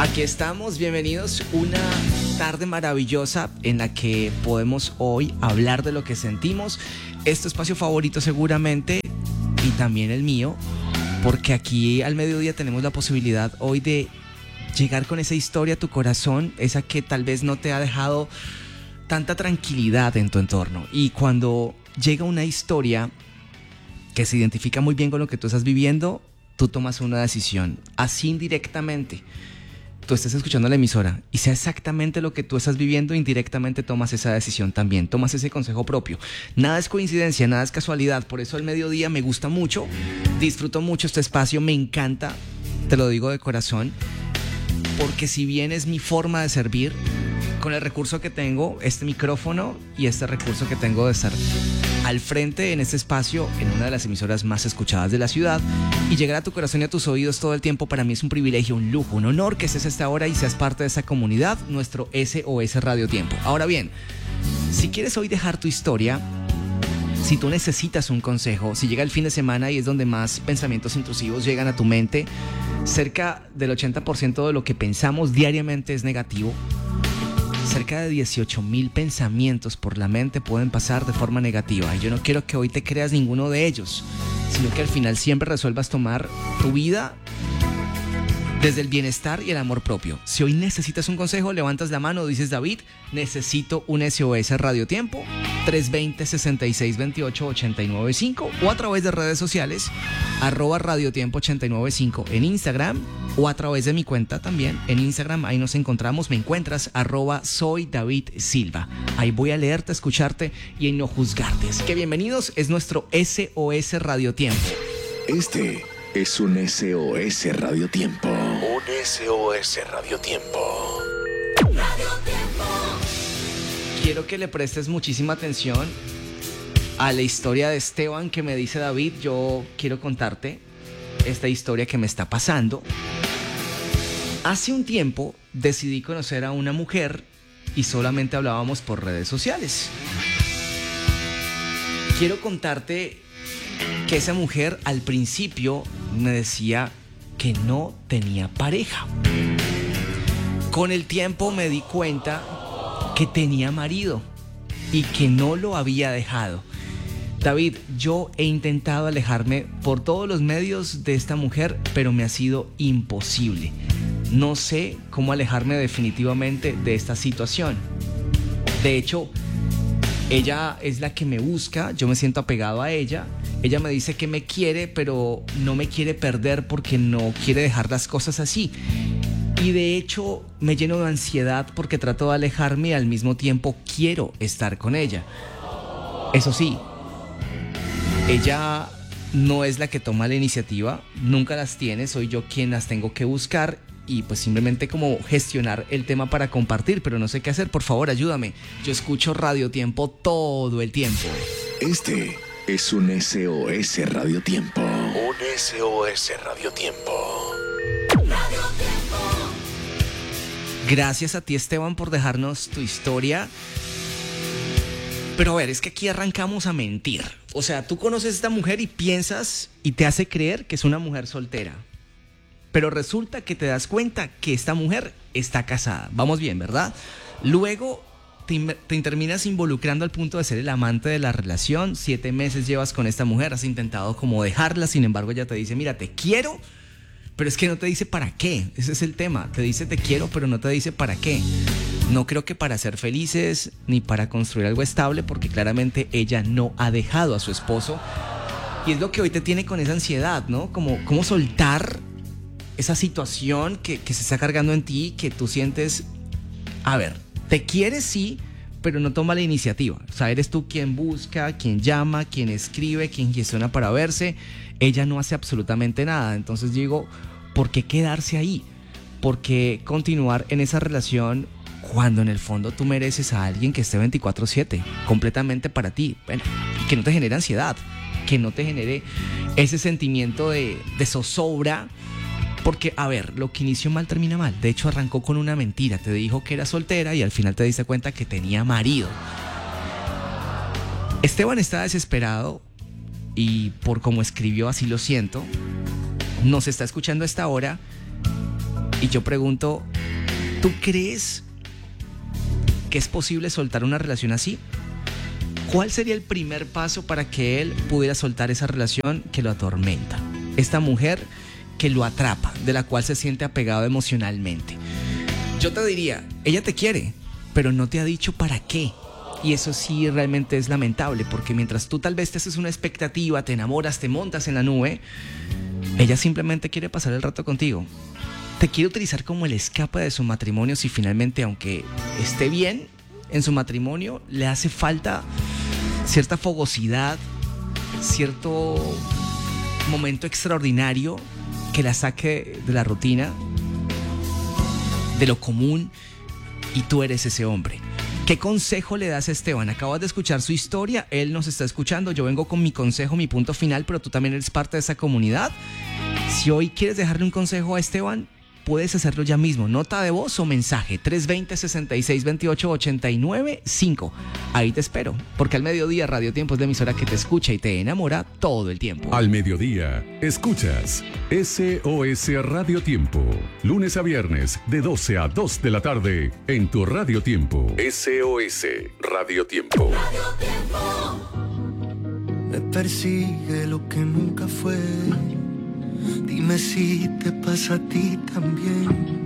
Aquí estamos, bienvenidos. Una tarde maravillosa en la que podemos hoy hablar de lo que sentimos. Es tu espacio favorito seguramente y también el mío, porque aquí al mediodía tenemos la posibilidad hoy de llegar con esa historia a tu corazón, esa que tal vez no te ha dejado tanta tranquilidad en tu entorno. Y cuando llega una historia que se identifica muy bien con lo que tú estás viviendo, tú tomas una decisión, así indirectamente. Tú estás escuchando la emisora y sea exactamente lo que tú estás viviendo, indirectamente tomas esa decisión también, tomas ese consejo propio. Nada es coincidencia, nada es casualidad. Por eso el mediodía me gusta mucho, disfruto mucho este espacio, me encanta, te lo digo de corazón, porque si bien es mi forma de servir, con el recurso que tengo, este micrófono y este recurso que tengo de estar al frente en este espacio, en una de las emisoras más escuchadas de la ciudad, y llegar a tu corazón y a tus oídos todo el tiempo, para mí es un privilegio, un lujo, un honor que estés a esta hora y seas parte de esta comunidad, nuestro SOS Radio Tiempo. Ahora bien, si quieres hoy dejar tu historia, si tú necesitas un consejo, si llega el fin de semana y es donde más pensamientos intrusivos llegan a tu mente, cerca del 80% de lo que pensamos diariamente es negativo. Cerca de 18,000 pensamientos por la mente pueden pasar de forma negativa. Y yo no quiero que hoy te creas ninguno de ellos, sino que al final siempre resuelvas tomar tu vida desde el bienestar y el amor propio. Si hoy necesitas un consejo, levantas la mano, dices: David, necesito un SOS Radio Tiempo, 320-6628-895, o a través de redes sociales, @radiotiempo895 en Instagram, o a través de mi cuenta también en Instagram. Ahí nos encontramos, me encuentras, @soydavidsilva. Ahí voy a leerte, escucharte y en no juzgarte. Así que bienvenidos, es nuestro SOS Radio Tiempo. Este es un SOS Radio Tiempo. Un SOS Radio Tiempo. Quiero que le prestes muchísima atención a la historia de Esteban, que me dice: David, yo quiero contarte esta historia que me está pasando. Hace un tiempo decidí conocer a una mujer y solamente hablábamos por redes sociales. Quiero contarte que esa mujer al principio me decía que no tenía pareja. Con el tiempo me di cuenta que tenía marido y que no lo había dejado. David, yo he intentado alejarme por todos los medios de esta mujer, pero me ha sido imposible. No sé cómo alejarme definitivamente de esta situación. De hecho, ella es la que me busca, yo me siento apegado a ella. Ella me dice que me quiere, pero no me quiere perder porque no quiere dejar las cosas así. Y de hecho me lleno de ansiedad porque trato de alejarme y al mismo tiempo quiero estar con ella. Eso sí, ella no es la que toma la iniciativa, nunca las tiene, soy yo quien las tengo que buscar y pues simplemente como gestionar el tema para compartir, pero no sé qué hacer. Por favor, ayúdame. Yo escucho Radio Tiempo todo el tiempo. Este es un SOS Radio Tiempo. Un SOS Radio Tiempo. Gracias a ti, Esteban, por dejarnos tu historia. Pero a ver, es que aquí arrancamos a mentir. O sea, tú conoces a esta mujer y piensas y te hace creer que es una mujer soltera. Pero resulta que te das cuenta que esta mujer está casada. Vamos bien, ¿verdad? Luego te terminas involucrando al punto de ser el amante de la relación. 7 meses llevas con esta mujer, has intentado como dejarla, sin embargo ella te dice: mira, te quiero, pero es que no te dice para qué. Ese es el tema, te dice te quiero, pero no te dice para qué. No creo que para ser felices ni para construir algo estable, porque claramente ella no ha dejado a su esposo. Y es lo que hoy te tiene con esa ansiedad, ¿no? Como soltar esa situación que se está cargando en ti, que tú sientes, a ver, te quieres sí, pero no toma la iniciativa. O sea, eres tú quien busca, quien llama, quien escribe, quien gestiona para verse. Ella no hace absolutamente nada. Entonces digo, ¿por qué quedarse ahí? ¿Por qué continuar en esa relación cuando en el fondo tú mereces a alguien que esté 24/7, completamente para ti? Bueno, que no te genere ansiedad, que no te genere ese sentimiento de zozobra. Porque, a ver, lo que inició mal termina mal. De hecho, arrancó con una mentira. Te dijo que era soltera y al final te diste cuenta que tenía marido. Esteban está desesperado y por como escribió, así lo siento. Nos está escuchando a esta hora y yo pregunto, ¿Tú crees que es posible soltar una relación así? ¿Cuál sería el primer paso para que él pudiera soltar esa relación que lo atormenta? Esta mujer que lo atrapa, de la cual se siente apegado emocionalmente. Yo te diría, ella te quiere, pero no te ha dicho para qué. Y eso sí realmente es lamentable, porque mientras tú tal vez te haces una expectativa, te enamoras, te montas en la nube, ella simplemente quiere pasar el rato contigo. Te quiere utilizar como el escape de su matrimonio si finalmente, aunque esté bien en su matrimonio, le hace falta cierta fogosidad, cierto momento extraordinario que la saque de la rutina, de lo común, y tú eres ese hombre. ¿Qué consejo le das a Esteban? Acabas de escuchar su historia, él nos está escuchando, yo vengo con mi consejo, mi punto final, pero tú también eres parte de esa comunidad. Si hoy quieres dejarle un consejo a Esteban, puedes hacerlo ya mismo, nota de voz o mensaje, 320-6628-89-5. Ahí te espero, porque al mediodía Radio Tiempo es la emisora que te escucha y te enamora todo el tiempo. Al mediodía, escuchas SOS Radio Tiempo, lunes a viernes de 12 a 2 de la tarde en tu Radio Tiempo. SOS Radio Tiempo. Me persigue lo que nunca fue. Dime si te pasa a ti también.